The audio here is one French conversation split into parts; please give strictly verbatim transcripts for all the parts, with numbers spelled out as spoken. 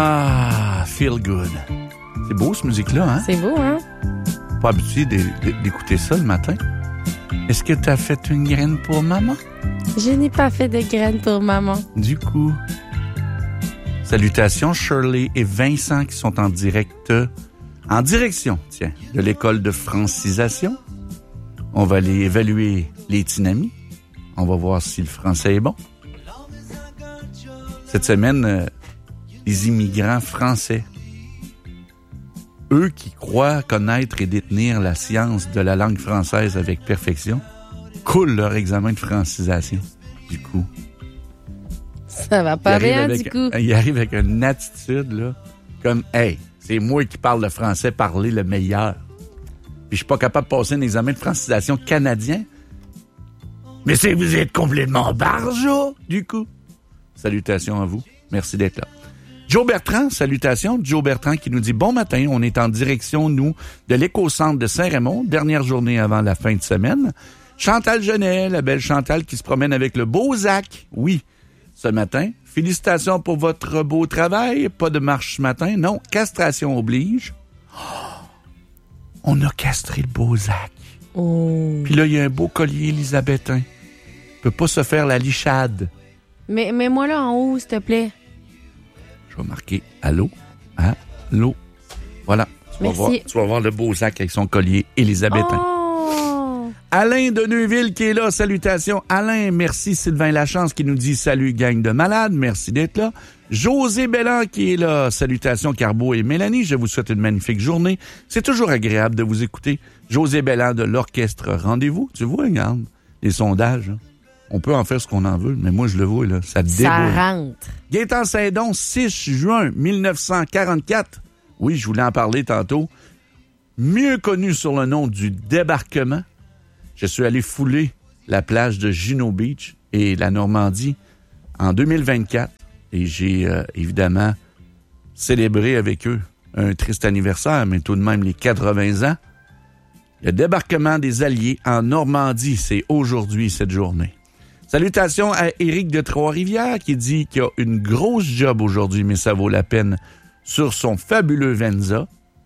Ah, Feel Good. C'est beau, cette musique-là, hein? C'est beau, hein? Pas habitué d'écouter ça le matin. Est-ce que t'as fait une graine pour maman? Je n'ai pas fait de graine pour maman. Du coup, salutations Shirley et Vincent qui sont en direct, en direction, tiens, de l'école de francisation. On va aller évaluer les tinamis. On va voir si le français est bon. Cette semaine, euh, les immigrants français, eux qui croient connaître et détenir la science de la langue française avec perfection, coulent leur examen de francisation. Du coup, ça va pas bien, avec, du coup. Il arrive avec une attitude, là, comme, hey, c'est moi qui parle le français, parler le meilleur. Puis je suis pas capable de passer un examen de francisation canadien. Mais c'est vous êtes complètement barjo, du coup. Salutations à vous. Merci d'être là. Joe Bertrand, salutations. Joe Bertrand qui nous dit « Bon matin, on est en direction, nous, de l'éco-centre de Saint-Raymond, dernière journée avant la fin de semaine. Chantal Genet, la belle Chantal qui se promène avec le beau Zach. Oui, ce matin. Félicitations pour votre beau travail. Pas de marche ce matin. Non, castration oblige. Oh, on a castré le beau Zach. Oh. Puis là, il y a un beau collier élisabétain. Il peut pas se faire la lichade. Mais mets-moi là en haut, s'il te plaît. Je vais marquer allô, allô. Voilà. Tu vas, voir, tu vas voir le beau Zach avec son collier élisabétain. Oh. Alain de Neuville qui est là. Salutations. Alain, merci. Sylvain Lachance qui nous dit salut, gang de malades. Merci d'être là. José Bellan qui est là. Salutations, Carbo et Mélanie. Je vous souhaite une magnifique journée. C'est toujours agréable de vous écouter. José Bellan de l'Orchestre Rendez-vous. Tu vois, regarde, les sondages. Hein? On peut en faire ce qu'on en veut, mais moi, je le vois, là. Ça déboule. Ça rentre. Gaétan Saint-Don, six juin mille neuf cent quarante-quatre. Oui, je voulais en parler tantôt. Mieux connu sur le nom du débarquement. Je suis allé fouler la plage de Juno Beach et la Normandie en deux mille vingt-quatre. Et j'ai, euh, évidemment, célébré avec eux un triste anniversaire, mais tout de même les quatre-vingts ans. Le débarquement des Alliés en Normandie, c'est aujourd'hui, cette journée. Salutations à Éric de Trois-Rivières qui dit qu'il a une grosse job aujourd'hui, mais ça vaut la peine, sur son fabuleux Venza.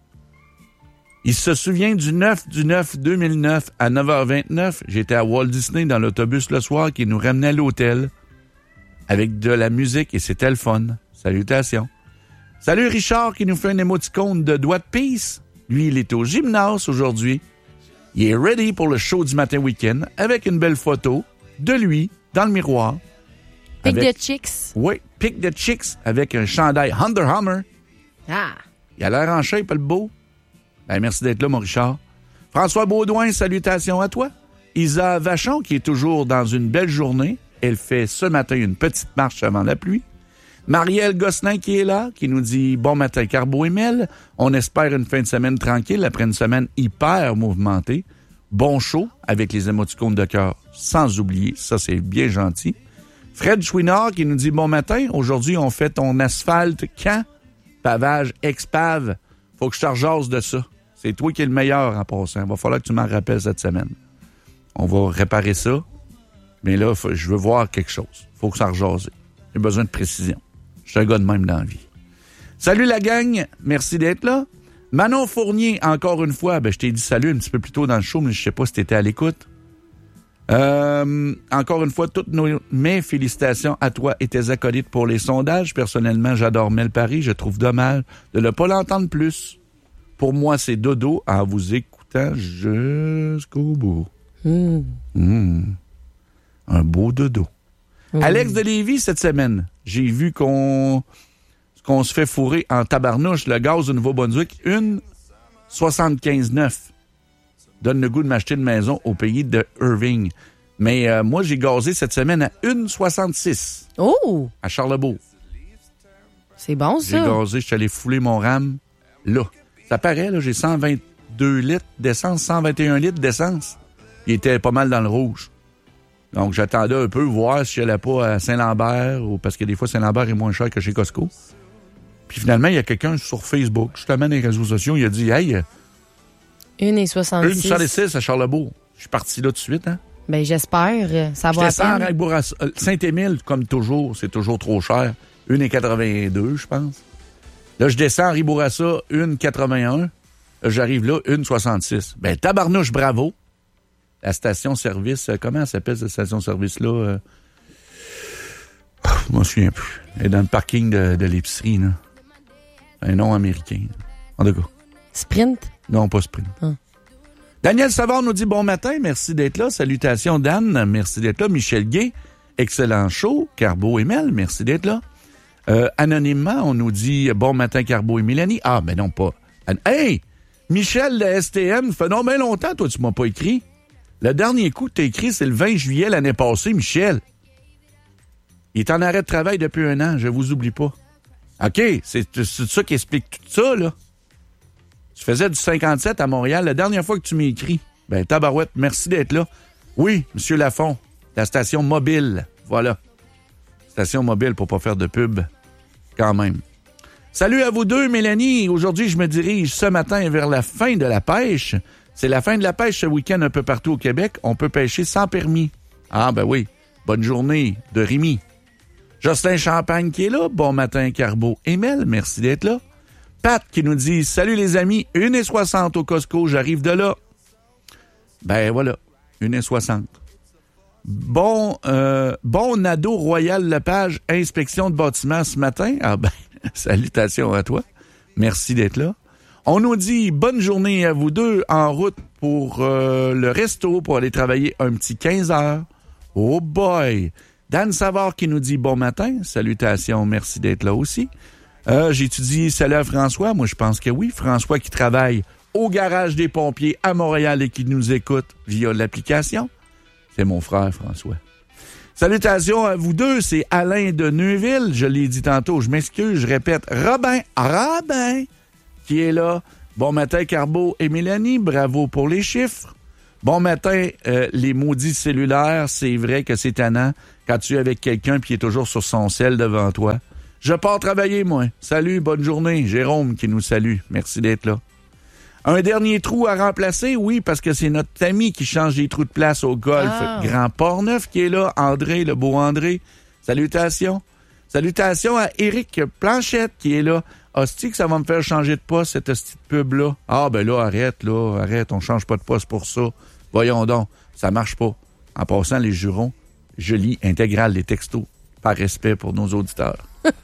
Il se souvient du neuf du neuf deux mille neuf à neuf heures vingt-neuf. J'étais à Walt Disney dans l'autobus le soir qui nous ramenait à l'hôtel avec de la musique et c'était le fun. Salutations. Salut Richard qui nous fait un émoticône de doigt de peace. Lui, il est au gymnase aujourd'hui. Il est ready pour le show du matin week-end avec une belle photo de lui dans le miroir. Pick avec, the chicks. Oui, pick the chicks avec un chandail Under Armour. Ah. Il a l'air en shape, le beau. Ben, merci d'être là, mon Richard. François Baudouin, salutations à toi. Isa Vachon, qui est toujours dans une belle journée. Elle fait ce matin une petite marche avant la pluie. Marielle Gosselin qui est là, qui nous dit « Bon matin, Carbo et Mel. On espère une fin de semaine tranquille après une semaine hyper mouvementée. Bon show avec les émoticônes de cœur, sans oublier. Ça, c'est bien gentil. Fred Chouinard qui nous dit « Bon matin. Aujourd'hui, on fait ton asphalte quand? Pavage ex-pave. Faut que je te rejase de ça. C'est toi qui es le meilleur en passant. Il va falloir que tu m'en rappelles cette semaine. On va réparer ça. Mais là, faut, je veux voir quelque chose. Faut que ça rejase. J'ai besoin de précision. Je suis un gars de même dans la vie. Salut la gang. Merci d'être là. Manon Fournier, encore une fois. Ben, je t'ai dit salut un petit peu plus tôt dans le show, mais je sais pas si t'étais à l'écoute. Euh, encore une fois, toutes nos, mes félicitations à toi et tes acolytes pour les sondages. Personnellement, j'adore Mel Paris. Je trouve dommage de ne pas l'entendre plus. Pour moi, c'est dodo en vous écoutant jusqu'au bout. Mmh. Mmh. Un beau dodo. Mmh. Alex de Lévis, cette semaine, j'ai vu qu'on, qu'on se fait fourrer en tabarnouche le gaz au Nouveau-Brunswick. Une soixante-quinze neuf. Donne le goût de m'acheter une maison au pays de Irving. Mais euh, moi, j'ai gazé cette semaine à une soixante-six. Oh! À Charlebourg. C'est bon, ça. J'ai gazé, je suis allé fouler mon rame là. Ça paraît, là, j'ai cent vingt-deux litres d'essence, cent vingt et un litres d'essence. Il était pas mal dans le rouge. Donc, j'attendais un peu, voir si j'allais pas à Saint-Lambert, ou parce que des fois, Saint-Lambert est moins cher que chez Costco. Puis finalement, il y a quelqu'un sur Facebook, justement, dans les réseaux sociaux, il a dit « Hey, une soixante-six. une soixante-six à Charlebourg. » Je suis parti là tout de suite, hein? Ben, j'espère. Ça va à peine. Saint-Émile, comme toujours, c'est toujours trop cher. une quatre-vingt-deux, je pense. Là, je descends à Ribourassa, une quatre-vingt-un. Là, j'arrive là, une soixante-six. Ben, tabarnouche, bravo. La station-service, euh, comment elle s'appelle, cette station-service-là? Euh... Oh, je m'en souviens plus. Elle est dans le parking de, de l'épicerie, là. Un nom américain. En tout cas. Sprint? Non, pas Sprint. Hum. Daniel Savard nous dit bon matin, merci d'être là. Salutations, Dan, merci d'être là. Michel Gay, excellent show. Carbo et Mel, merci d'être là. Euh, anonymement, on nous dit bon matin, Carbo et Mélanie. Ah, mais non, pas. Hey! Michel de S T M, fait non bien longtemps, toi, tu m'as pas écrit. Le dernier coup que tu as écrit, c'est le vingt juillet l'année passée, Michel. Il est en arrêt de travail depuis un an, je vous oublie pas. OK, c'est, c'est ça qui explique tout ça, là. Tu faisais du cinquante-sept à Montréal la dernière fois que tu m'as écrit. Ben, tabarouette, merci d'être là. Oui, M. Lafont, la station mobile. Voilà. Station mobile pour pas faire de pub, quand même. Salut à vous deux, Mélanie. Aujourd'hui, je me dirige ce matin vers la fin de la pêche. C'est la fin de la pêche ce week-end un peu partout au Québec. On peut pêcher sans permis. Ah, ben oui. Bonne journée de Rémi. Jocelyn Champagne qui est là. Bon matin, Carbo. Emile, merci d'être là. Pat qui nous dit « Salut les amis, une soixante au Costco, j'arrive de là. » Ben voilà, une soixante. Bon, euh, bon Nadeau Royal Lepage, inspection de bâtiment ce matin. Ah ben, salutations à toi. Merci d'être là. On nous dit « Bonne journée à vous deux, en route pour euh, le resto pour aller travailler un petit quinze heures. » Oh boy! Dan Savard qui nous dit « Bon matin, salutations, merci d'être là aussi. » Euh, j'étudie salut à François. Moi, je pense que oui. François qui travaille au garage des pompiers à Montréal et qui nous écoute via l'application. C'est mon frère, François. Salutations à vous deux. C'est Alain de Neuville. Je l'ai dit tantôt. Je m'excuse. Je répète. Robin, Robin, qui est là. Bon matin, Carbo et Mélanie. Bravo pour les chiffres. Bon matin, euh, les maudits cellulaires. C'est vrai que c'est tannant quand tu es avec quelqu'un puis il est toujours sur son cell devant toi. Je pars travailler, moi. Salut, bonne journée. Jérôme qui nous salue. Merci d'être là. Un dernier trou à remplacer, oui, parce que c'est notre ami qui change les trous de place au golf. Ah. Grand Portneuf qui est là. André, le beau André. Salutations. Salutations à Éric Planchette qui est là. Hostie que ça va me faire changer de poste, cette hostie de pub-là. Ah, ben là, arrête, là. Arrête, on change pas de poste pour ça. Voyons donc. Ça marche pas. En passant les jurons, je lis intégral les textos. Par respect pour nos auditeurs.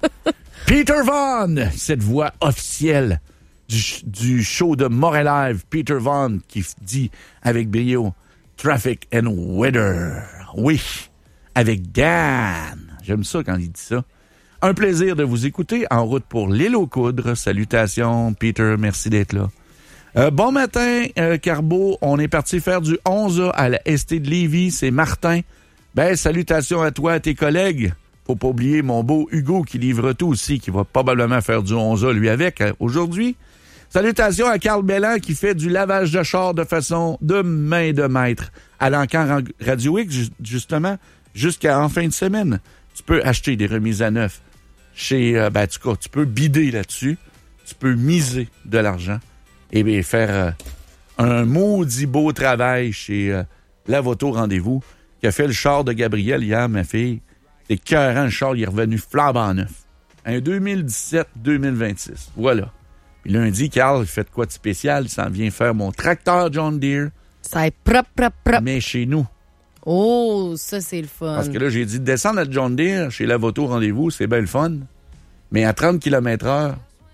Peter Vaughn, cette voix officielle du, du show de Montréal Live. Peter Vaughn qui dit avec brio Traffic and Weather. Oui, avec Dan. J'aime ça quand il dit ça. Un plaisir de vous écouter en route pour l'île aux Coudres. Salutations, Peter, merci d'être là. Euh, bon matin, euh, Carbo. On est parti faire du onze A à la S T de Lévis. C'est Martin. Ben, salutations à toi, à tes collègues. Faut pas oublier mon beau Hugo qui livre tout aussi, qui va probablement faire du onze A lui avec hein, aujourd'hui. Salutations à Carl Bellan qui fait du lavage de char de façon de main de maître à l'Encan Radio X, justement, jusqu'à en fin de semaine. Tu peux acheter des remises à neuf chez, euh, ben, tu, tu peux bider là-dessus, tu peux miser de l'argent et bien faire euh, un maudit beau travail chez euh, Lavoto Rendez-vous qui a fait le char de Gabriel hier, ma fille. C'est écœurant, le char, il est revenu flambant neuf. Un deux mille dix-sept deux mille vingt-six. Voilà. Puis lundi, Carl, il fait de quoi de spécial? Il s'en vient faire mon tracteur John Deere. Ça est propre, propre, propre. Mais chez nous. Oh, ça, c'est le fun. Parce que là, j'ai dit, descendre à John Deere chez Lavoto Rendez-vous, c'est bien le fun. Mais à trente kilomètres heure...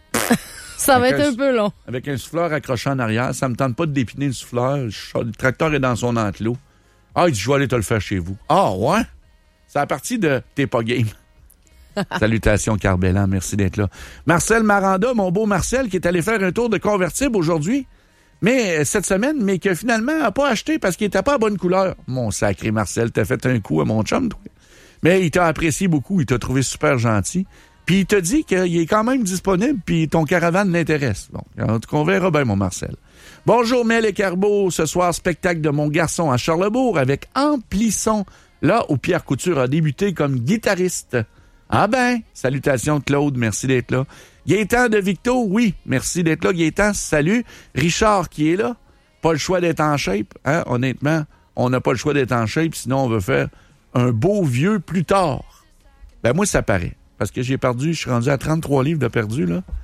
ça va être un, un peu long. Avec un souffleur accroché en arrière, ça me tente pas de dépiner le souffleur. Le tracteur est dans son enclos. Ah, il dit, je vais aller te le faire chez vous. Ah, ouais? C'est à partir de T'es pas game. Salutations, Carbellan. Merci d'être là. Marcel Maranda, mon beau Marcel, qui est allé faire un tour de convertible aujourd'hui, mais cette semaine, mais qui finalement n'a pas acheté parce qu'il n'était pas à bonne couleur. Mon sacré Marcel, t'as fait un coup à mon chum, toi. Mais il t'a apprécié beaucoup, il t'a trouvé super gentil. Puis il t'a dit qu'il est quand même disponible, puis ton caravane l'intéresse. Bon, en tout cas, on verra bien, mon Marcel. Bonjour, Mel et Carbo. Ce soir, spectacle de mon garçon à Charlesbourg avec Amplisson. Là où Pierre Couture a débuté comme guitariste. Ah ben, salutations Claude, merci d'être là. Gaétan de Victo, oui, merci d'être là. Gaétan, salut. Richard qui est là, pas le choix d'être en shape. Hein? Honnêtement, on n'a pas le choix d'être en shape, sinon on veut faire un beau vieux plus tard. Ben moi, ça paraît. Parce que j'ai perdu, je suis rendu à trente-trois livres de perdu, là.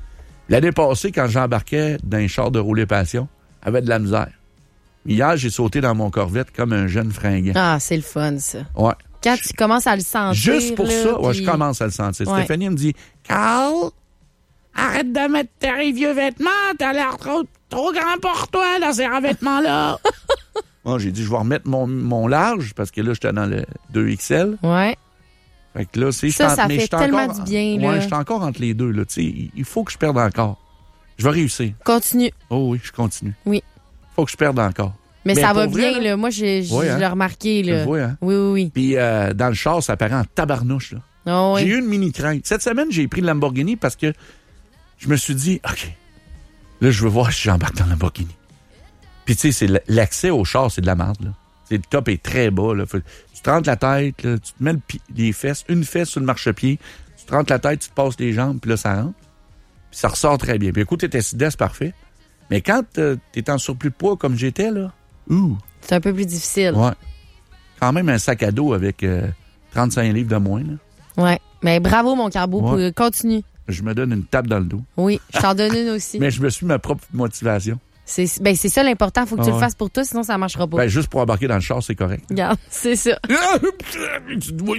L'année passée, quand j'embarquais dans un char de rouler passion, avait de la misère. Hier, j'ai sauté dans mon Corvette comme un jeune fringant. Ah, c'est le fun, ça. Ouais. Quand tu commences à le sentir. Juste pour là, ça, ouais, puis... je commence à le sentir. Ouais. Stéphanie me dit, Carl, arrête de mettre tes vieux vêtements, t'as l'air trop, trop grand pour toi dans ces vêtements-là. Bon, j'ai dit, je vais remettre mon, mon large, parce que là, j'étais dans le deux X L. Ouais. Fait que là, c'est... Ça, je ça mais fait j'étais tellement encore, du bien, là. Ouais, j'étais encore entre les deux, là. Tu sais, il faut que je perde encore. Je vais réussir. Continue. Oh oui, je continue. Oui. Faut que je perde encore. Mais, Mais ça va pour vrai, bien, là. là. Moi, j'ai, j'ai Oui, hein? je l'ai remarqué, là. Tu le vois, hein? Oui, oui, oui. Puis euh, dans le char, ça paraît en tabarnouche, là. Oh, oui. J'ai eu une mini crainte. Cette semaine, j'ai pris le Lamborghini parce que je me suis dit, OK, là, je veux voir si j'embarque dans le Lamborghini. Puis, tu sais, c'est l'accès au char, c'est de la merde, là. T'sais, le top est très bas, là. Faut, tu te rentres la tête, là, tu te mets le pi- les fesses, une fesse sur le marchepied, tu te rentres la tête, tu te passes les jambes, puis là, ça rentre. Puis ça ressort très bien. Puis écoute, t'es c'est parfait. Mais quand euh, t'es en surplus de poids comme j'étais, là, ouh. C'est un peu plus difficile. Ouais. Quand même un sac à dos avec euh, trente-cinq livres de moins, là. Ouais. Mais bravo, mon Carbo. Ouais. Pour... Continue. Je me donne une tape dans le dos. Oui. Je t'en donne une aussi. Mais je me suis ma propre motivation. C'est, ben, c'est ça l'important. Faut que Ah tu ouais. le fasses pour toi, sinon ça marchera pas. Ben, juste pour embarquer dans le char, c'est correct. Regarde, c'est ça. Tu dois...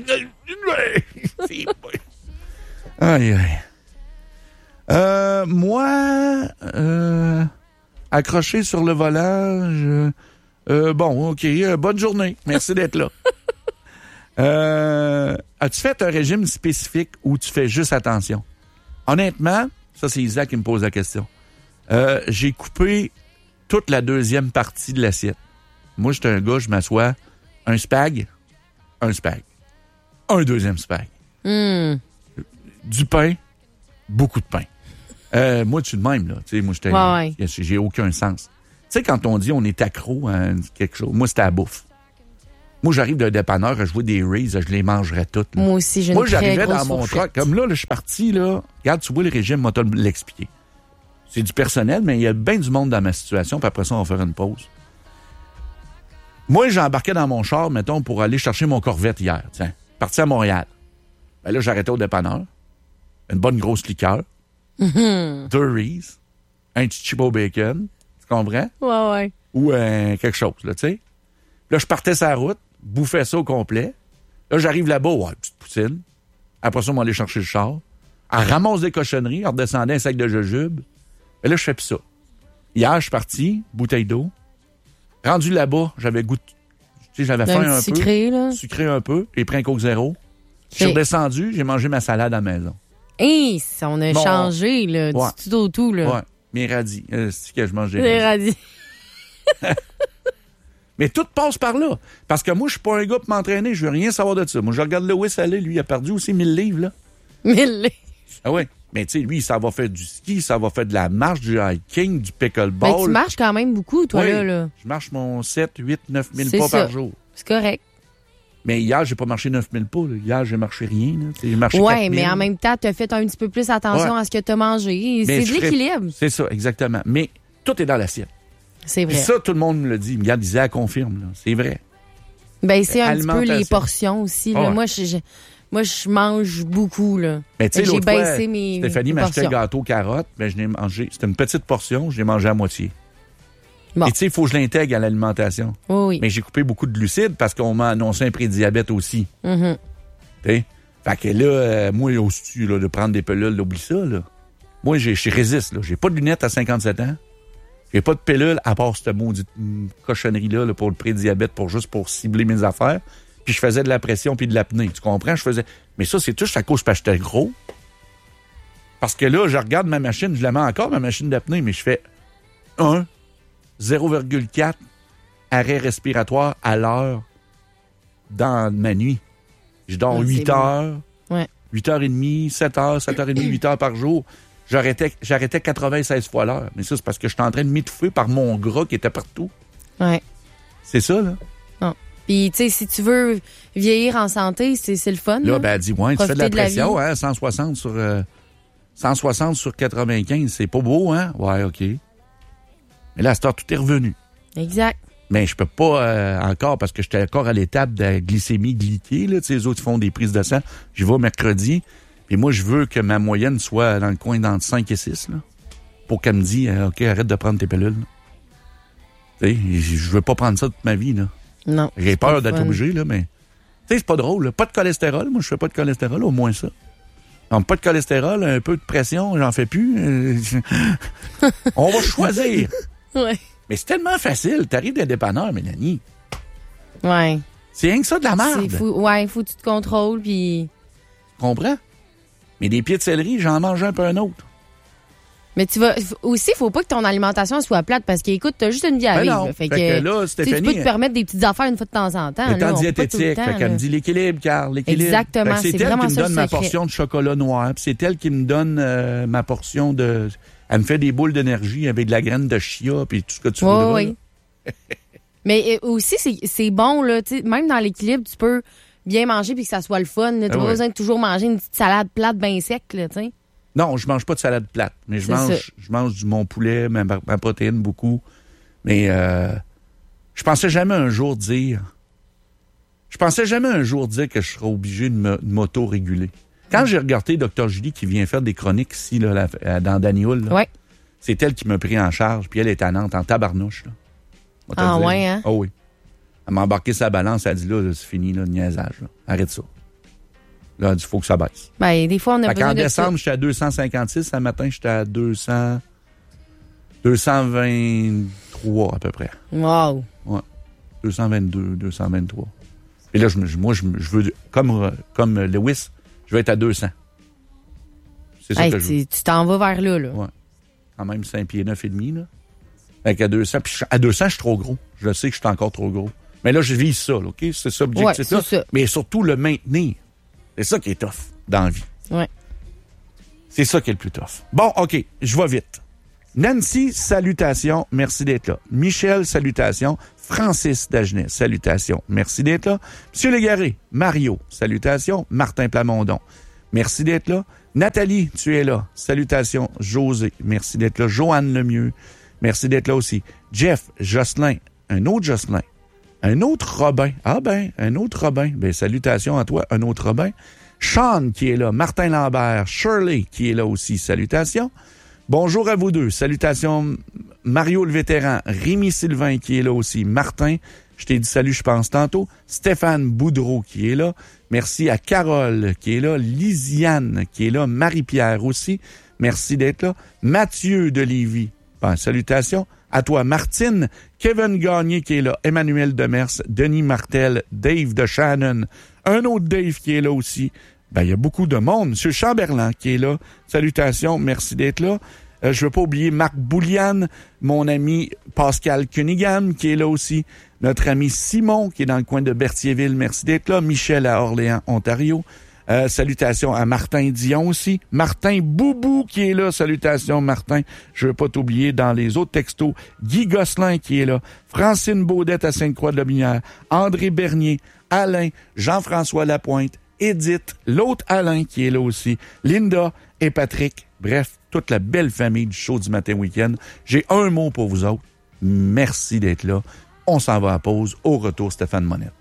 Aïe, aïe. Euh, moi, euh, accroché sur le volant, je... euh, bon, OK, euh, bonne journée. Merci d'être là. Euh, as-tu fait un régime spécifique où tu fais juste attention? Honnêtement, ça, c'est Isaac qui me pose la question. Euh, j'ai coupé toute la deuxième partie de l'assiette. Moi, j'étais un gars, je m'assois, un spag, un spag, un deuxième spag. Mm. Du pain, beaucoup de pain. Euh, moi, tu de même, là. Tu sais, moi, j'étais, Ouais, ouais. j'ai aucun sens. Tu sais, quand on dit on est accro à quelque chose, moi, c'était à la bouffe. Moi, j'arrive d'un dépanneur, je vois des Reese, je les mangerais toutes. Là. Moi aussi, j'ai une Moi, très j'arrivais grosse dans mon fourchette. truck, comme là, là, je suis parti, là. Regarde, tu vois le régime, moi, t'as l'expliquer. C'est du personnel, mais il y a bien du monde dans ma situation, puis après ça, on va faire une pause. Moi, j'ai embarqué dans mon char, mettons, pour aller chercher mon Corvette hier. Tiens, parti à Montréal. Ben là, j'arrêtais au dépanneur. Une bonne grosse liqueur. Mm-hmm. Deux Reese. Un petit chip au bacon. Tu comprends? Ouais, ouais. Ou euh, quelque chose, là, tu sais. Là, je partais sur la route, bouffais ça au complet. Là, j'arrive là-bas, ouais, petite poutine. Après ça, on va aller chercher le char. Elle ramasse des cochonneries, elle redescendait un sac de jujubes. Et là, je fais plus ça. Hier, je suis parti, bouteille d'eau. Rendu là-bas, j'avais goût, tu sais, j'avais faim un peu. Sucré, là. Sucré un peu. J'ai pris un Coke zéro. Je suis Et- redescendu, j'ai mangé ma salade à la maison. Hé, ça, on a Bon. changé, là. Ouais. Du tout au tout, là. Ouais. Mes radis. Euh, c'est que je mange des C'est radis. radis. Mais tout passe par là. Parce que moi, je suis pas un gars pour m'entraîner. Je veux rien savoir de ça. Moi, je regarde Lewis aller. Lui, il a perdu aussi mille livres, là. Mille. Ah ouais. Mais tu sais, lui, ça va faire du ski, ça va faire de la marche, du hiking, du Mais pickleball. tu marches quand même beaucoup, toi, Oui. là, là. Je marche mon sept, huit, neuf mille C'est pas ça. par jour. C'est correct. Mais hier, j'ai pas marché neuf mille pas. Là. Hier, j'ai marché rien. Là. J'ai marché Ouais, quatre mille. mais en même temps, tu as fait un petit peu plus attention Ouais. à ce que tu as mangé. Mais C'est de je ferais- l'équilibre. C'est ça, exactement. Mais tout est dans l'assiette. C'est Puis vrai. ça, tout le monde me le dit. Regarde, Isaac confirme. Là. C'est vrai. Ben, c'est un petit peu les Alimentation. portions aussi. Là. Ah ouais. Moi, je, je- moi, je mange beaucoup, là. Mais tu sais, J'ai l'autre fois, baissé mes, Stéphanie mes m'achetait un portions. gâteau carotte. Ben, je l'ai mangé. C'était une petite portion. Je l'ai mangé à moitié. Bon. Et tu sais, il faut que je l'intègre à l'alimentation. Oui, oui. Mais j'ai coupé beaucoup de glucides parce qu'on m'a annoncé un prédiabète aussi. Mhm. T'sais? Fait que là, euh, moi, au-dessus là, de prendre des pilules, oublie ça. Là. Moi, j'ai- je résiste. Là. J'ai pas de lunettes à cinquante-sept ans. J'ai pas de pilule à part cette maudite hum, cochonnerie-là là, pour le prédiabète, pour juste pour cibler mes affaires. Puis je faisais de la pression puis de l'apnée. Tu comprends? Je faisais. Mais ça, c'est tout à cause parce que j'étais gros. Parce que là, je regarde ma machine, je la mets encore, ma machine d'apnée, mais je fais un, zéro virgule quatre arrêt respiratoire à l'heure dans ma nuit. Je dors Ah, c'est huit bon. heures, Ouais. huit heures trente, sept heures, sept heures trente, huit heures par jour. J'arrêtais, j'arrêtais quatre-vingt-seize fois l'heure. Mais ça, c'est parce que j'étais en train de m'étouffer par mon gras qui était partout. Ouais. C'est ça, là. Non. Puis, tu sais, si tu veux vieillir en santé, c'est c'est le fun. Là, là. ben, elle dit, ouais, tu fais de la Profiter de la pression, vie. hein, cent soixante sur, euh, cent soixante sur quatre-vingt-quinze. C'est pas beau, hein? Ouais, OK. Mais là, à cette heure, tout est revenu. Exact. Mais je peux pas euh, encore, parce que j'étais encore à l'étape de la glycémie glyquée, là. Tu sais, les autres font des prises de sang. J'y vais mercredi. Puis moi, je veux que ma moyenne soit dans le coin d'entre cinq et six, là. pour qu'elle me dise, OK, arrête de prendre tes pilules. Tu sais, je veux pas prendre ça toute ma vie, là. Non. J'ai peur d'être obligé, là, mais... Tu sais, c'est pas drôle, là. Pas de cholestérol. Moi, je fais pas de cholestérol, au moins ça. Donc, pas de cholestérol, un peu de pression, j'en fais plus. On va choisir. Ouais. Mais c'est tellement facile. T'arrives d'un dépanneur, Mélanie. Ouais. C'est rien que ça de la merde. C'est fou. Ouais, faut que tu te contrôles, puis... Tu comprends? Mais des pieds de céleri, j'en mange un peu un autre. Mais tu vas aussi, il faut pas que ton alimentation soit plate parce qu'écoute, t'as juste une vie à ben vivre. non. Là, fait, fait que, que là, Stéphanie, tu peux te permettre des petites affaires une fois de temps en temps. Elle est en là, diététique. Fait qu'elle me dit l'équilibre, Carl, l'équilibre. Exactement. C'est, c'est elle vraiment qui me ça donne le ma secret. portion de chocolat noir. Puis c'est elle qui me donne euh, ma portion de... Elle me fait des boules d'énergie avec de la graine de chia puis tout ce que tu ouais, voudras. Oui. Mais euh, aussi, c'est, c'est bon, là. Même dans l'équilibre, tu peux bien manger puis que ça soit le fun. Tu n'as ah pas ouais. besoin de toujours manger une petite salade plate bien sec, là, tu sais. Non, je mange pas de salade plate, mais je C'est mange, ça. je mange du mon poulet, ma, ma protéine beaucoup. Mais euh, je pensais jamais un jour dire, je pensais jamais un jour dire que je serais obligé de, me, de m'auto-réguler. Quand j'ai regardé Docteur Julie qui vient faire des chroniques ici là, là, dans Daniel, là, Ouais. c'est elle qui m'a pris en charge, puis elle est à Nantes, en tabarnouche. Là. On va te Ah le dire. ouais, hein? Ah oui. Elle m'a embarqué sa balance, elle a dit là, là c'est fini, là, le niaisage. Là. Arrête ça. Là, elle a dit, il faut que ça baisse. Ben, des fois, on a Fait besoin qu'en de décembre, ça. j'étais à deux cent cinquante-six. Ce matin, j'étais à deux cents, deux cent vingt-trois à peu près. Wow. Ouais. deux cent vingt-deux, deux cent vingt-trois. Et là, je, me- moi, je, me- je veux, comme, euh, comme Lewis, je vais être à deux cents. C'est ça Hey, que je veux. tu, tu t'en vas vers là, là. Ouais. Quand même cinq pieds neuf et demi, là. Fait qu'à deux cents, puis je- à deux cents, je suis trop gros. Je sais que je suis encore trop gros. Mais là, je vise ça, là, OK? C'est ça l'objectif-là. Ouais, c'est ça. Mais surtout, le maintenir. C'est ça qui est tough dans la vie. Ouais. C'est ça qui est le plus tough. Bon, OK, je vais vite. Nancy, salutations, merci d'être là. Michel, salutations. Francis Dagenet, salutations, merci d'être là. Monsieur Légaré, Mario, salutations. Martin Plamondon, merci d'être là. Nathalie, tu es là, salutations. José, merci d'être là. Joanne Lemieux, merci d'être là aussi. Jeff, Jocelyn, un autre Jocelyn. Un autre Robin. Ah ben, un autre Robin. Ben, salutations à toi, un autre Robin. Sean qui est là. Martin Lambert. Shirley qui est là aussi. Salutations. Bonjour à vous deux. Salutations Mario le vétéran. Rémi Sylvain qui est là aussi. Martin, je t'ai dit salut, je pense tantôt. Stéphane Boudreau qui est là. Merci à Carole qui est là. Lisiane qui est là. Marie-Pierre aussi. Merci d'être là. Mathieu de Lévis. Ben, salutations. À toi, Martine, Kevin Gagné qui est là, Emmanuel Demers, Denis Martel, Dave de Shannon, un autre Dave qui est là aussi. Ben, il y a beaucoup de monde. Monsieur Chamberlain qui est là. Salutations, merci d'être là. Euh, je veux pas oublier Marc Bouliane, mon ami Pascal Cunningham qui est là aussi. Notre ami Simon qui est dans le coin de Berthierville, merci d'être là. Michel à Orléans, Ontario. Euh, salutations à Martin Dion aussi. Martin Boubou qui est là. Salutations, Martin. Je veux pas t'oublier dans les autres textos. Guy Gosselin qui est là. Francine Baudette à Sainte-Croix-de-la-Binière. André Bernier. Alain. Jean-François Lapointe. Edith. L'autre Alain qui est là aussi. Linda et Patrick. Bref, toute la belle famille du show du matin week-end. J'ai un mot pour vous autres. Merci d'être là. On s'en va à pause. Au retour, Stéphane Monette.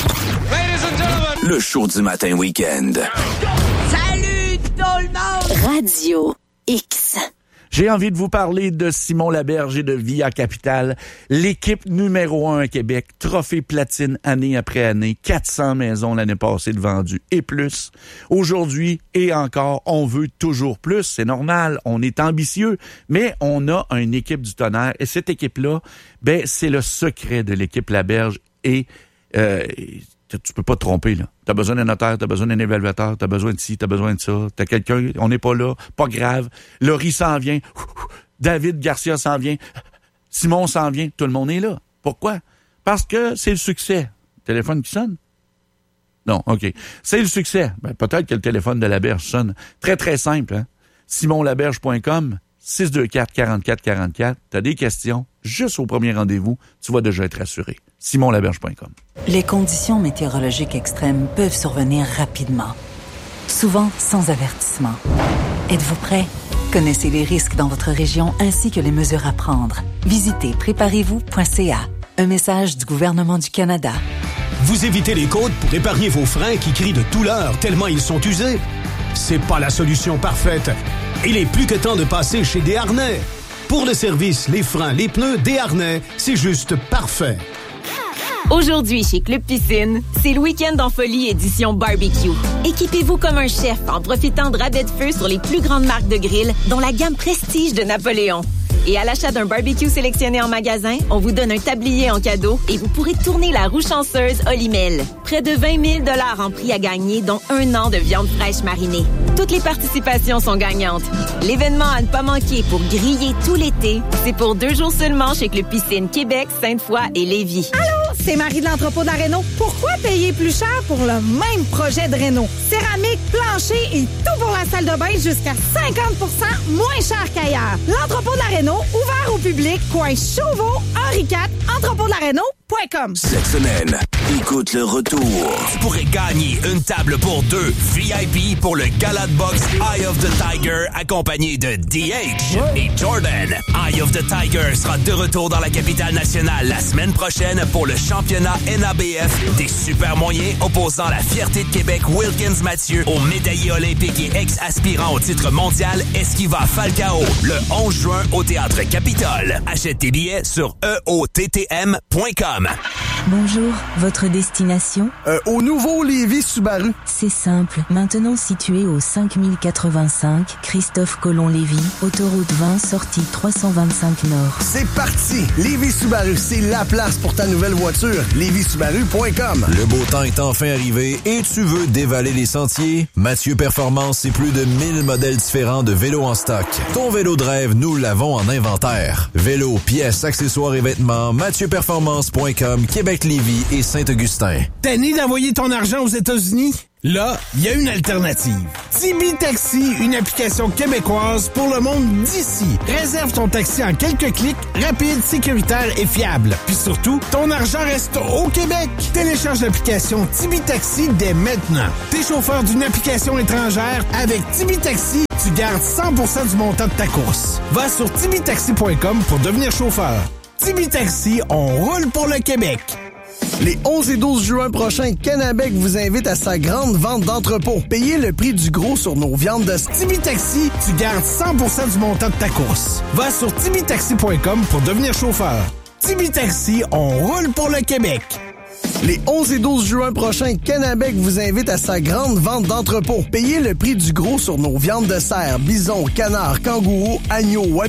Le show du matin week-end. Salut tout le monde! Radio X. J'ai envie de vous parler de Simon Laberge et de Via Capital, l'équipe numéro un à Québec, trophée platine année après année, quatre cents maisons l'année passée de vendues et plus. Aujourd'hui et encore, on veut toujours plus, c'est normal, on est ambitieux, mais on a une équipe du tonnerre et cette équipe-là, ben c'est le secret de l'équipe Laberge et euh, tu peux pas te tromper, là. T'as besoin d'un notaire, t'as besoin d'un évaluateur, t'as besoin de ci, t'as besoin de ça. T'as quelqu'un, on n'est pas là, pas grave. Laurie s'en vient. David Garcia s'en vient. Simon s'en vient. Tout le monde est là. Pourquoi? Parce que c'est le succès. Téléphone qui sonne? Non, OK. C'est le succès. Ben, peut-être que le téléphone de Laberge sonne. Très, très simple, hein? simon laberge point com, six deux quatre, quarante-quatre quarante-quatre. T'as des questions? Juste au premier rendez-vous, tu vas déjà être rassuré. simon laberge point com. Les conditions météorologiques extrêmes peuvent survenir rapidement, souvent sans avertissement. Êtes-vous prêt? Connaissez les risques dans votre région ainsi que les mesures à prendre. Visitez préparez vous point c a. Un message du gouvernement du Canada. Vous évitez les côtes pour épargner vos freins qui crient de tout l'heure tellement ils sont usés? C'est pas la solution parfaite. Il est plus que temps de passer chez Desharnais. Pour le service, les freins, les pneus, des harnais, c'est juste parfait. Aujourd'hui, chez Club Piscine, c'est le week-end en folie édition barbecue. Équipez-vous comme un chef en profitant de rabais de feu sur les plus grandes marques de grill, dont la gamme Prestige de Napoléon. Et à l'achat d'un barbecue sélectionné en magasin, on vous donne un tablier en cadeau et vous pourrez tourner la roue chanceuse Olimel. Près de vingt mille dollars en prix à gagner, dont un an de viande fraîche marinée. Toutes les participations sont gagnantes. L'événement à ne pas manquer pour griller tout l'été, c'est pour deux jours seulement chez Club Piscine Québec, Sainte-Foy et Lévis. Allô, c'est Marie de l'entrepôt de la Réno. Pourquoi payer plus cher pour le même projet de réno? Céramique, plancher et tout pour la salle de bain jusqu'à cinquante pour cent moins cher qu'ailleurs. L'entrepôt de la Réno, ouvert au public, coin Chauveau, Henri quatre, entrepôt de la Réno point com. Cette semaine, écoute le retour. Tu pourrais gagner une table pour deux V I P pour le Gala de boxe Eye of the Tiger accompagné de D H et Jordan. Eye of the Tiger sera de retour dans la capitale nationale la semaine prochaine pour le championnat N A B F des super moyens opposant la fierté de Québec Wilkins Mathieu au médaillé olympique et ex-aspirant au titre mondial Esquiva Falcao le onze juin au Théâtre Capitole. Achète tes billets sur E O T T M point com. Bonjour, votre destination? Euh, au nouveau Lévis Subaru. C'est simple. Maintenant situé au cinq mille quatre-vingt-cinq, Christophe Colomb-Lévis, autoroute vingt, sortie trois cent vingt-cinq Nord. C'est parti! Lévis Subaru, c'est la place pour ta nouvelle voiture. Lévis Subaru point com. Le beau temps est enfin arrivé et tu veux dévaler les sentiers? Mathieu Performance, c'est plus de mille modèles différents de vélos en stock. Ton vélo de rêve, nous l'avons en inventaire. Vélos, pièces, accessoires et vêtements, mathieu performance point com, Québec-Lévis et Saint-Augustin. Tanné d'envoyer ton argent aux États-Unis? Là, il y a une alternative. Tibi Taxi, une application québécoise pour le monde d'ici. Réserve ton taxi en quelques clics, rapide, sécuritaire et fiable. Puis surtout, ton argent reste au Québec. Télécharge l'application Tibi Taxi dès maintenant. T'es chauffeur d'une application étrangère, avec Tibi Taxi, tu gardes cent pour cent du montant de ta course. Va sur tibi taxi point com pour devenir chauffeur. Tibi Taxi, on roule pour le Québec. Les onze et douze juin prochains, Canabec vous invite à sa grande vente d'entrepôt. Payez le prix du gros sur nos viandes de Tibi Taxi, tu gardes cent pour cent du montant de ta course. Va sur tibi taxi point com pour devenir chauffeur. Tibi Taxi, on roule pour le Québec. Les onze et douze juin prochains, Canabec vous invite à sa grande vente d'entrepôt. Payez le prix du gros sur nos viandes de cerf, bison, canard, kangourou, agneau,